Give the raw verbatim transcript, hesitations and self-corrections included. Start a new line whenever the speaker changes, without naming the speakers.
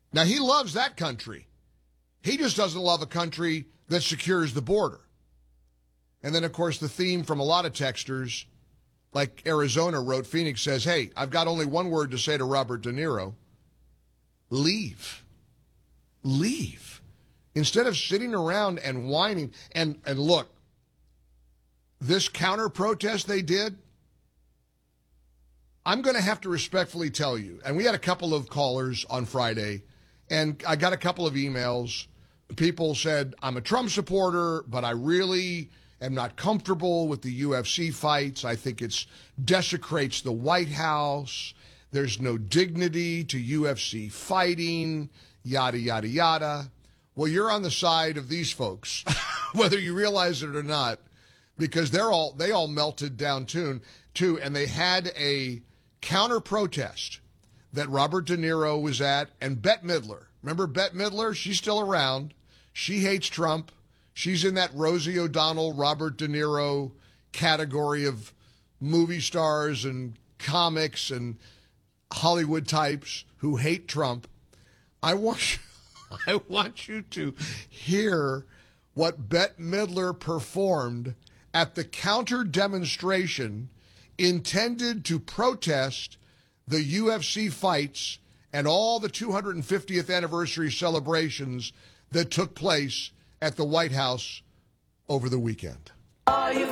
Now, he loves that country. He just doesn't love a country that secures the border. And then, of course, the theme from a lot of texters, like Arizona wrote, Phoenix says, hey, I've got only one word to say to Robert De Niro. Leave. Leave. Instead of sitting around and whining. And, and look, this counter-protest they did, I'm going to have to respectfully tell you, and we had a couple of callers on Friday, and I got a couple of emails. People said, I'm a Trump supporter, but I really am not comfortable with the U F C fights. I think it desecrates the White House. There's no dignity to U F C fighting, yada, yada, yada. Well, you're on the side of these folks, whether you realize it or not, because they're all they all melted down too, too, and they had a counter-protest that Robert De Niro was at, and Bette Midler. Remember Bette Midler? She's still around. She hates Trump. She's in that Rosie O'Donnell, Robert De Niro category of movie stars and comics and Hollywood types who hate Trump. I want you, I want you to hear what Bette Midler performed at the counter demonstration intended to protest the U F C fights and all the two hundred fiftieth anniversary celebrations that took place at the White House over the weekend.
Are you